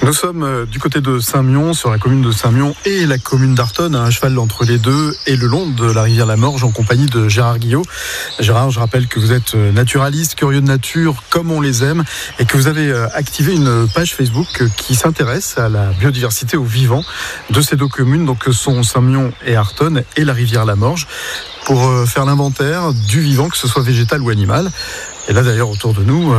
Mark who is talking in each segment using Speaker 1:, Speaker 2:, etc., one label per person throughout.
Speaker 1: Nous sommes du côté de Saint-Mion, sur la commune de Saint-Mion et la commune d'Artonne, à cheval entre les deux et le long de la rivière la Morge, en compagnie de Gérard Guillot. Gérard, je rappelle que vous êtes naturaliste, curieux de nature, comme on les aime, et que vous avez activé une page Facebook qui s'intéresse à la biodiversité, aux vivants de ces deux communes, donc que sont Saint-Mion et Artonne et la rivière la Morge, pour faire l'inventaire du vivant, que ce soit végétal ou animal. Et là, d'ailleurs, autour de nous,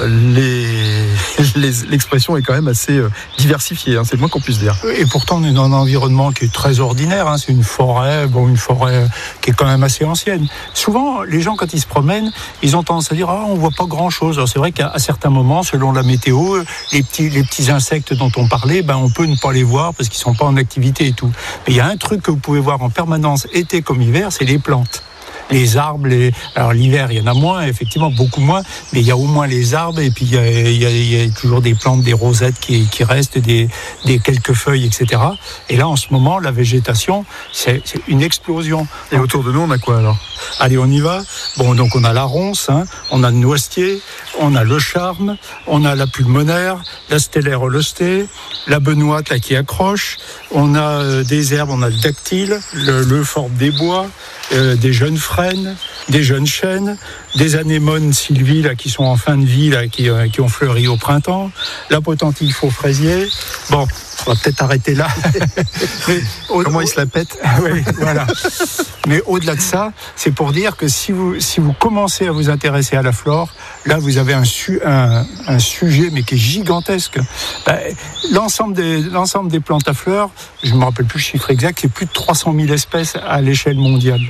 Speaker 1: l'expression est quand même assez diversifiée, c'est le moins qu'on puisse dire.
Speaker 2: Et pourtant, on est dans un environnement qui est très ordinaire. C'est une forêt qui est quand même assez ancienne. Souvent, les gens, quand ils se promènent, ils ont tendance à dire « Ah, on voit pas grand-chose ». Alors, c'est vrai qu'à certains moments, selon la météo, les petits insectes dont on parlait, on peut ne pas les voir parce qu'ils sont pas en activité et tout. Mais il y a un truc que vous pouvez voir en permanence, été comme hiver, c'est les plantes. Les arbres, alors l'hiver, il y en a moins, effectivement, beaucoup moins, mais il y a au moins les arbres, et puis il y a toujours des plantes, des rosettes qui restent, des quelques feuilles, etc. Et là, en ce moment, la végétation, c'est une explosion.
Speaker 1: Et autour de nous, on a quoi alors ?
Speaker 2: Allez, on y va. Bon, donc on a la ronce, on a le noisetier, on a le charme, on a la pulmonaire, la stellaire holostée, la benoîte là qui accroche, on a des herbes, on a le dactyle, le forbe des bois, des jeunes frênes, des jeunes chênes, des anémones sylvie là, qui sont en fin de vie, là, qui ont fleuri au printemps, la potentille faux fraisier. Bon, on va peut-être arrêter là.
Speaker 1: Comment il se la pète ?
Speaker 2: Oui, voilà. Mais au-delà de ça, c'est pour dire que si vous commencez à vous intéresser à la flore, là vous avez un sujet mais qui est gigantesque. L'ensemble des plantes à fleurs, je ne me rappelle plus le chiffre exact, c'est plus de 300 000 espèces à l'échelle mondiale.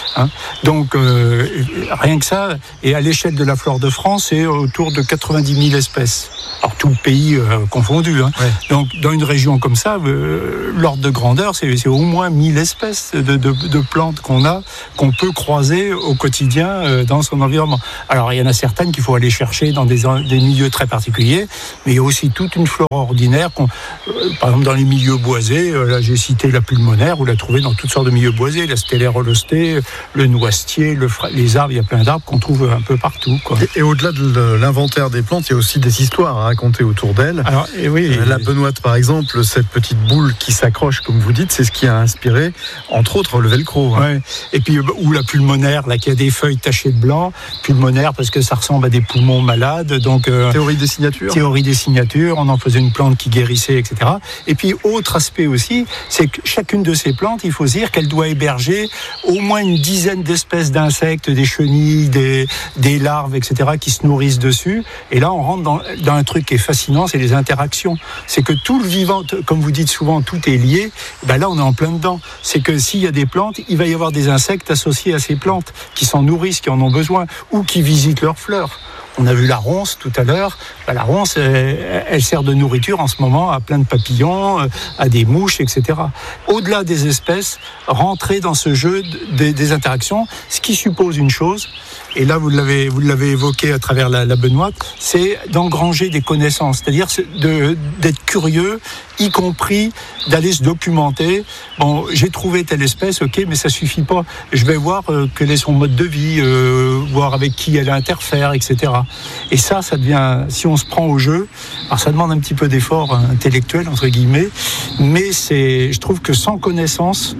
Speaker 2: Donc rien que ça, et à l'échelle de la flore de France, c'est autour de 90 000 espèces. Alors tout le pays confondu. Ouais. Donc dans une région comme ça, l'ordre de grandeur, c'est au moins 1000 espèces de plantes qu'on peut croiser au quotidien dans son environnement. Alors il y en a certaines qu'il faut aller chercher dans des milieux très particuliers, mais il y a aussi toute une flore ordinaire, par exemple dans les milieux boisés, là j'ai cité la pulmonaire, vous la trouvez dans toutes sortes de milieux boisés, la stellaire holostée, le noisetier, les arbres, il y a plein d'arbres qu'on trouve un peu partout, quoi.
Speaker 1: Et au-delà de l'inventaire des plantes, il y a aussi des histoires à raconter autour d'elles.
Speaker 2: Alors,
Speaker 1: la benoîte par exemple, cette petite boule qui s'accroche comme vous dites, c'est ce qui a inspiré entre autres le velcro.
Speaker 2: Ouais. Et puis ou la pulmonaire là qui a des feuilles tachées de blanc, pulmonaire parce que ça ressemble à des poumons malades, donc
Speaker 1: théorie des signatures,
Speaker 2: on en faisait une plante qui guérissait, etc. Et puis autre aspect aussi, c'est que chacune de ces plantes, il faut se dire qu'elle doit héberger au moins une dizaine d'espèces d'insectes, des chenilles, des larves, etc. qui se nourrissent dessus. Et là on rentre dans un truc qui est fascinant, c'est les interactions. C'est que tout le vivant, comme vous dites souvent, tout est lié. Là on est en plein dedans. C'est que s'il y a des plantes, il va y avoir des insectes associés à ces plantes qui s'en nourrissent, qui en ont besoin ou qui visitent leurs fleurs. On a vu la ronce tout à l'heure. La ronce, elle sert de nourriture en ce moment à plein de papillons, à des mouches, etc. Au-delà des espèces, rentrer dans ce jeu des interactions, ce qui suppose une chose, et là vous l'avez évoqué à travers la benoîte, c'est d'engranger des connaissances, c'est-à-dire d'être curieux, y compris d'aller se documenter. Bon, j'ai trouvé telle espèce, ok, mais ça suffit pas. Je vais voir quel est son mode de vie, voir avec qui elle interfère, etc. Et ça devient, si on se prend au jeu, alors ça demande un petit peu d'effort intellectuel, entre guillemets, mais je trouve que sans connaissance,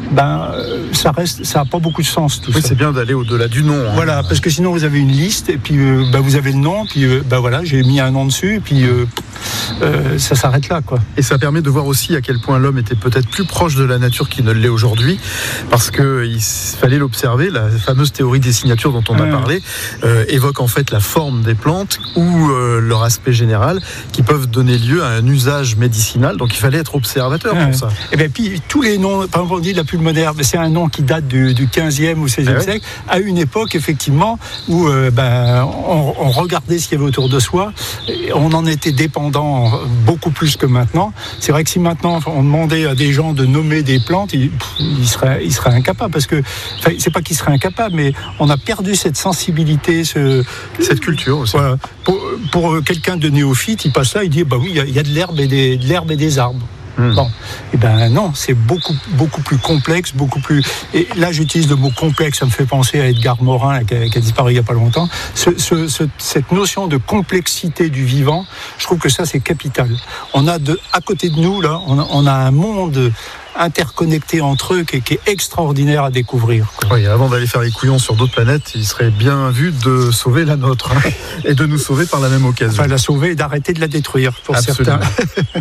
Speaker 2: ça a pas beaucoup de sens tout ça.
Speaker 1: C'est bien d'aller au-delà du nom.
Speaker 2: Voilà, parce que sinon vous avez une liste et puis vous avez le nom, puis voilà, j'ai mis un nom dessus et puis ça s'arrête là, quoi.
Speaker 1: Et ça permet de voir aussi à quel point l'homme était peut-être plus proche de la nature qu'il ne l'est aujourd'hui, parce qu'il fallait l'observer. La fameuse théorie des signatures dont on a parlé évoque en fait la forme des plantes ou leur aspect général qui peuvent donner lieu à un usage médicinal. Donc il fallait être observateur pour ça. Et
Speaker 2: bien puis tous les noms, par exemple on dit la pulmonaire, c'est un nom qui date du 15e ou 16e siècle, à une époque effectivement où on regardait ce qu'il y avait autour de soi, on en était dépendant beaucoup plus que maintenant. C'est vrai que si maintenant on demandait à des gens de nommer des plantes, ils seraient incapables, parce que c'est pas qu'ils seraient incapables, mais on a perdu cette sensibilité,
Speaker 1: cette culture aussi.
Speaker 2: Voilà. Pour quelqu'un de néophyte, il passe là, il dit oui, il y a de l'herbe et des arbres. Bon, et ben non, c'est beaucoup plus complexe, beaucoup plus. Et là, j'utilise le mot complexe, ça me fait penser à Edgar Morin, qui a disparu il y a pas longtemps. Cette notion de complexité du vivant, je trouve que ça c'est capital. On a à côté de nous là, on a un monde interconnectés entre eux qui est extraordinaire à découvrir.
Speaker 1: Oui, avant d'aller faire les couillons sur d'autres planètes, il serait bien vu de sauver la nôtre et de nous sauver par la même occasion.
Speaker 2: Enfin, la sauver et d'arrêter de la détruire pour
Speaker 1: Absolument.
Speaker 2: certains.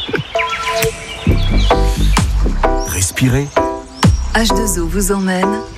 Speaker 3: Respirez.
Speaker 4: H2O vous emmène